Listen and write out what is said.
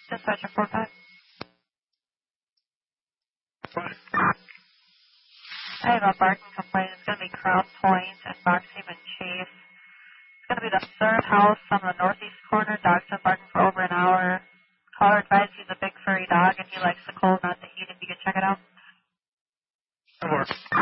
Dispatcher 45. I have a barking complaint. It's going to be Crown Point and Boxhaven Chase. It's going to be the third house on the northeast corner. Dog's been barking for over an hour. Caller advised he's a big furry dog and he likes the cold, not the heat. If you could check it out. That works.